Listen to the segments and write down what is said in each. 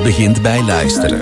Alles begint bij luisteren.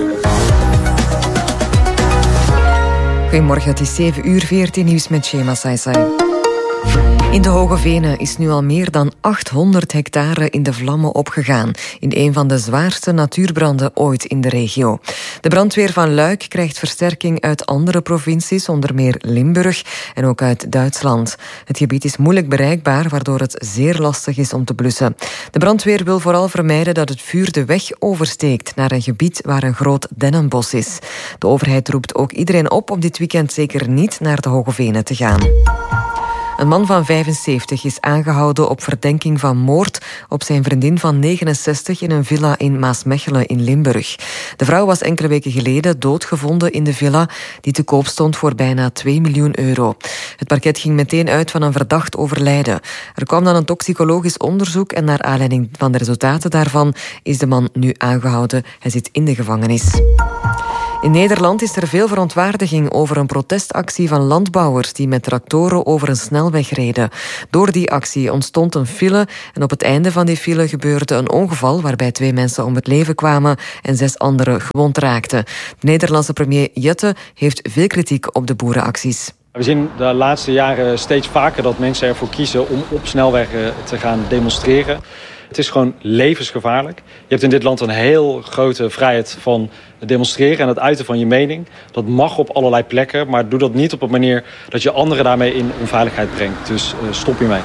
Goedemorgen, het is 7:14 nieuws met Shema Saisai. In de Hoge Venen is nu al meer dan 800 hectare in de vlammen opgegaan in een van de zwaarste natuurbranden ooit in de regio. De brandweer van Luik krijgt versterking uit andere provincies, onder meer Limburg en ook uit Duitsland. Het gebied is moeilijk bereikbaar, waardoor het zeer lastig is om te blussen. De brandweer wil vooral vermijden dat het vuur de weg oversteekt naar een gebied waar een groot dennenbos is. De overheid roept ook iedereen op dit weekend zeker niet naar de Hoge Venen te gaan. Een man van 75 is aangehouden op verdenking van moord op zijn vriendin van 69 in een villa in Maasmechelen in Limburg. De vrouw was enkele weken geleden doodgevonden in de villa die te koop stond voor bijna 2 miljoen euro. Het parket ging meteen uit van een verdacht overlijden. Er kwam dan een toxicologisch onderzoek en naar aanleiding van de resultaten daarvan is de man nu aangehouden. Hij zit in de gevangenis. In Nederland is er veel verontwaardiging over een protestactie van landbouwers die met tractoren over een snelweg reden. Door die actie ontstond een file en op het einde van die file gebeurde een ongeval waarbij 2 mensen om het leven kwamen en 6 anderen gewond raakten. De Nederlandse premier Jette heeft veel kritiek op de boerenacties. We zien de laatste jaren steeds vaker dat mensen ervoor kiezen om op snelwegen te gaan demonstreren. Het is gewoon levensgevaarlijk. Je hebt in dit land een heel grote vrijheid van demonstreren en het uiten van je mening. Dat mag op allerlei plekken, maar doe dat niet op een manier dat je anderen daarmee in onveiligheid brengt. Dus stop hiermee.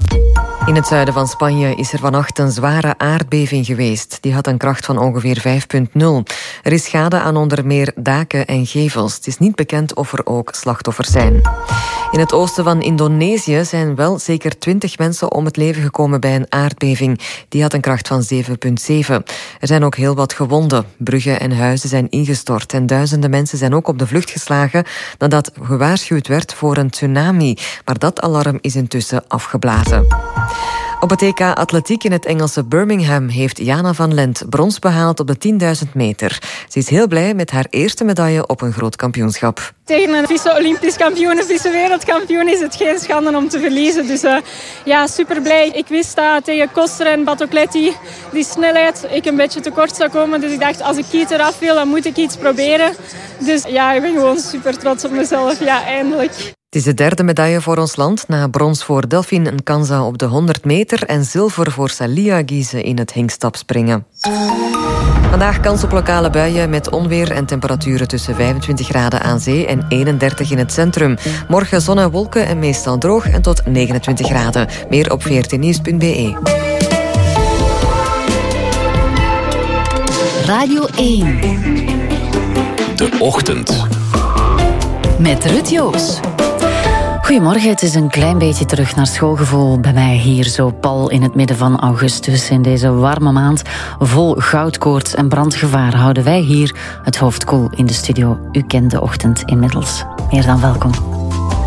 In het zuiden van Spanje is er vannacht een zware aardbeving geweest. Die had een kracht van ongeveer 5,0. Er is schade aan onder meer daken en gevels. Het is niet bekend of er ook slachtoffers zijn. In het oosten van Indonesië zijn wel zeker 20 mensen om het leven gekomen bij een aardbeving. Die had een kracht van 7,7. Er zijn ook heel wat gewonden. Bruggen en huizen zijn ingestort en duizenden mensen zijn ook op de vlucht geslagen nadat gewaarschuwd werd voor een tsunami. Maar dat alarm is intussen afgeblazen. Op het EK Atletiek in het Engelse Birmingham heeft Jana van Lent brons behaald op de 10.000 meter. Ze is heel blij met haar eerste medaille op een groot kampioenschap. Tegen een vice-Olympisch kampioen of vice-wereldkampioen is het geen schande om te verliezen. Dus ja, super blij. Ik wist dat tegen Koster en Batocletti die snelheid ik een beetje tekort zou komen. Dus ik dacht, als ik iets eraf wil, dan moet ik iets proberen. Dus ja, ik ben gewoon super trots op mezelf. Ja, eindelijk. Het is de 3e medaille voor ons land, na brons voor Delphine Nkanza op de 100 meter en zilver voor Salia Giese in het hinkstapspringen. Vandaag kans op lokale buien met onweer en temperaturen tussen 25 graden aan zee en 31 in het centrum. Morgen zon en wolken en meestal droog en tot 29 graden. Meer op 14nieuws.be. Radio 1. De Ochtend. Met Ruud Joos. Goedemorgen, het is een klein beetje terug naar schoolgevoel bij mij hier zo pal in het midden van augustus. In deze warme maand vol goudkoorts en brandgevaar houden wij hier het hoofd koel in de studio. U kent de ochtend inmiddels. Meer dan welkom.